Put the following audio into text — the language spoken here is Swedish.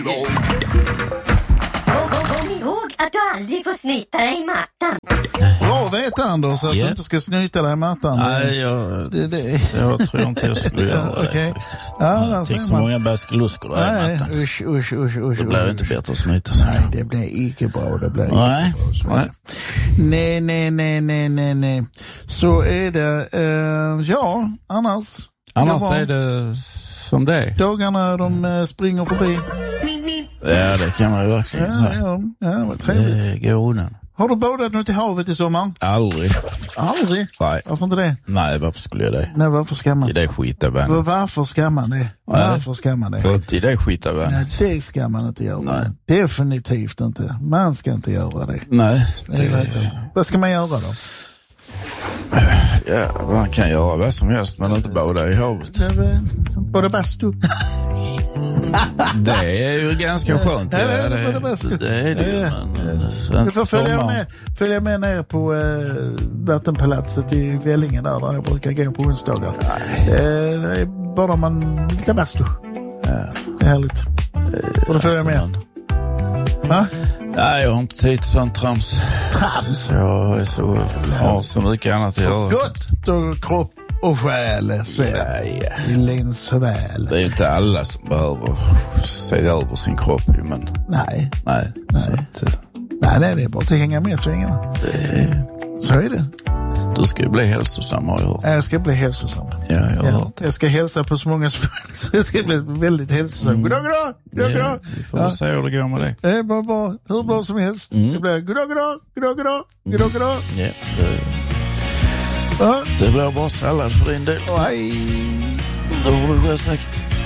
Kom ihåg att du aldrig får snyta dig i mattan. Bra vet Anders att du inte ska snyta dig i mattan. Nej, jag tror inte jag skulle göra det faktiskt. Ja, det finns så många bäskluskor där i mattan. Usch. Det blir inte bättre att snyta sig. Nej, det blir inte bra. Nej. Så är det. Annars är det som det är. Dagarna de springer förbi. Ja, det kan man ju verkligen säga. Ja, vad trevligt. Det går undan. Har du badat något i havet i sommar? Aldrig. Aldrig? Nej. Varför inte det? Nej, varför skulle jag det? Nej, varför ska man? I det skita vän. Varför ska man det? Varför ska man det? Inte i det skita vän. Nej, det ska man inte göra. Nej. Definitivt inte. Man ska inte göra det. Nej. Vad ska man göra då? Ja, man kan göra vad som helst, men inte bada i havet. Både bastu. Det är ju ganska skönt. Det är det ju. Du får följa med ner på vattenpalatset i Vällingen där jag brukar gå på onsdagar. Det är bara man lite bastu. Det är härligt. Och då följer med. Va? Nej, jag har inte tid till sånt trams. Jag har så mycket annat att göra. Gott och kropp och själ, så i Linsväl. Det är inte alla som behöver se över sin kropp, men... Nej. Så att, nej, det är bara att hänga med svängarna. Så är det. Du ska ju bli hälsosam, har jag hört. Jag ska bli hälsosam. Ja, jag har hört det. Jag ska hälsa på så många så jag ska bli väldigt hälsosam. Goddag. Vi får se hur det går med det. Det är bara hur bra som helst. Det blir goddag. Ja, det blir bara sallad för din del. Hej. Det har du själv sagt.